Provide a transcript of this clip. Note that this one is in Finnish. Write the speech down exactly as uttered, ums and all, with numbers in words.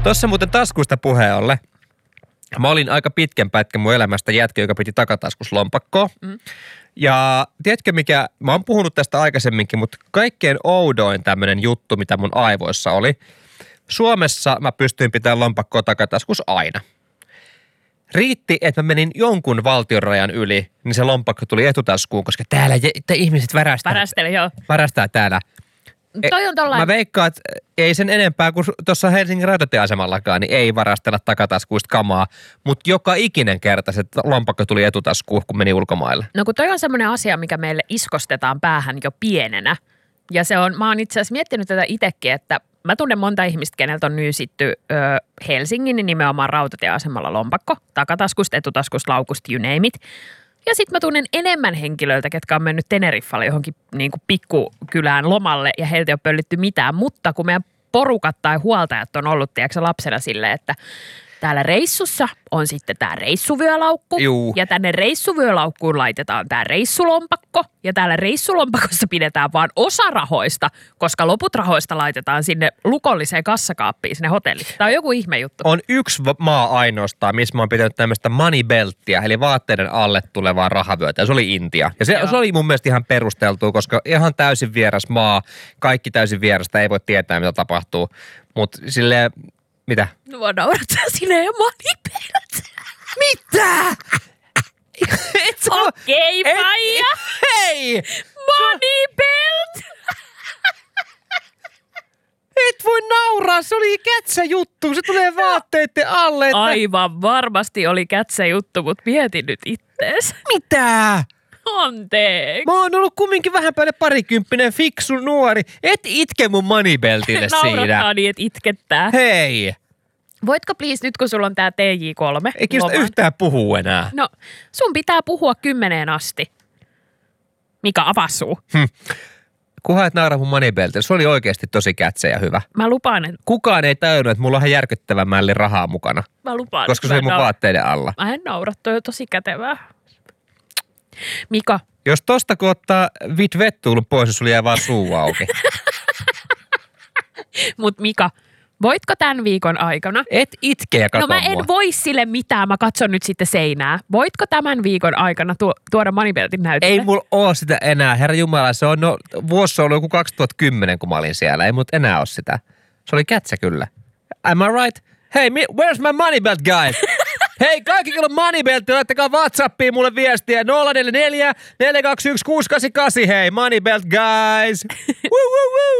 Tuossa muuten taskuista puheen ollen. Mä olin aika pitkän pätkän mun elämästä jätkä, joka piti takataskus lompakkoa. Mm. Ja tiedätkö mikä, mä oon puhunut tästä aikaisemminkin, mutta kaikkein oudoin tämmönen juttu, mitä mun aivoissa oli. Suomessa mä pystyin pitämään lompakkoa takataskus aina. Riitti, että mä menin jonkun valtionrajan yli, niin se lompakko tuli etutaskuun, koska täällä te ihmiset värästää. Värästeli, joo. Värästää täällä. Toi on tollain... Mä veikkaan, että ei sen enempää kuin tuossa Helsingin rautatieasemallakaan, niin ei varastella takataskuista kamaa, mutta joka ikinen kerta se lompakko tuli etutaskuun, kun meni ulkomaille. No kun toi on semmoinen asia, mikä meille iskostetaan päähän jo pienenä. Ja se on, mä oon itse asiassa miettinyt tätä itsekin, että mä tunnen monta ihmistä, keneltä on nyysitty ö, Helsingin nimenomaan rautatieasemalla lompakko, takataskusta, etutaskusta, laukusta, you name it. Ja sitten mä tunnen enemmän henkilöitä, ketkä on mennyt Teneriffalle johonkin niin kuin pikkukylään lomalle ja heiltä ei ole pöllitty mitään. Mutta kun meidän porukat tai huoltajat on ollut, tiedätkö lapsena silleen, että täällä reissussa on sitten tämä reissuvyölaukku. Juu. Ja tänne reissuvyölaukkuun laitetaan tämä reissulompakko. Ja täällä reissulompakossa pidetään vaan osa rahoista, koska loput rahoista laitetaan sinne lukolliseen kassakaappiin sinne hotelliin. Tämä on joku ihme juttu. On yksi maa ainoastaan, missä mä oon pitänyt tämmöistä money belttiä, eli vaatteiden alle tulevaa rahavyötä. Ja se oli Intia. Ja se, se oli mun mielestä ihan perusteltua, koska ihan täysin vieras maa, kaikki täysin vierasta, ei voi tietää mitä tapahtuu. Mutta silleen... Mitä? No vaan naurattaa sinne ja manipelt. Mitä? Okei, okay, Faija. Hei! Manipelt! Et voi nauraa, se oli kätsä juttu. Se tulee vaatteiden alle. Että... Aivan varmasti oli kätsä juttu, mutta mietin nyt ittees. Mitä? Anteeksi. Mä oon ollut kumminkin vähän päälle parikymppinen fiksu nuori. Et itke mun monibeltille siinä. Naurattaa niin, että itkettää. Hei. Voitko please nyt, kun sulla on tää T J kolme? Ei kiinnosta yhtään puhua enää. No, sun pitää puhua kymmeneen asti. Mika, avaa suu. Hm. Kunhan et naura mun monibeltille. Se oli oikeasti tosi kätsä ja hyvä. Mä lupaan, että... Kukaan ei tajunnut, että mulla on ihan järkyttävän mälli rahaa mukana. Mä lupaan. Koska se oli mun naur... vaatteiden alla. Mä en naura, toi on tosi kätevää. Mika. Jos tosta kun ottaa vit vettuulun pois, niin sulla jää vaan suu auki. Mut Mika, voitko tämän viikon aikana? Et itke ja katso No mä en mua. voi sille mitään, mä katson nyt sitten seinää. Voitko tämän viikon aikana tuo, tuoda monibeltin näytölle? Ei mulla oo sitä enää, herra jumala. Se on no, vuosi on ollut joku kaksituhattakymmenen, kun mä olin siellä. Ei mut enää oo sitä. Se oli kätsä kyllä. Am I right? Hey, where's my money belt, guys? Hei, kaikki, kello moneybeltti, laittakaa WhatsAppiin mulle viestiä nolla neljä neljä, neljä kaksi yksi, kuusi kahdeksan kahdeksan. Hei, moneybelt, guys! Woo, woo, woo.